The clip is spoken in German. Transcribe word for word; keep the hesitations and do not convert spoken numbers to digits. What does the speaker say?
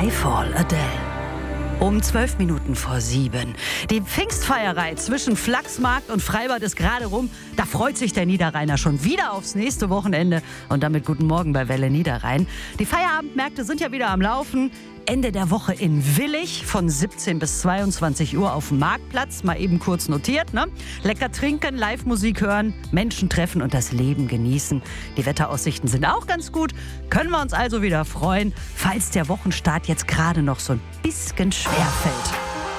Skyfall Adele. Um zwölf Minuten vor sieben. Die Pfingstfeierei zwischen Flachsmarkt und Freibad ist gerade rum. Da freut sich der Niederrheiner schon wieder aufs nächste Wochenende. Und damit guten Morgen bei Welle Niederrhein. Die Feierabendmärkte sind ja wieder am Laufen. Ende der Woche in Willich von siebzehn bis zweiundzwanzig Uhr auf dem Marktplatz. Mal eben kurz notiert, ne? Lecker trinken, Live-Musik hören, Menschen treffen und das Leben genießen. Die Wetteraussichten sind auch ganz gut. Können wir uns also wieder freuen, falls der Wochenstart jetzt gerade noch so ein bisschen schwerfällt.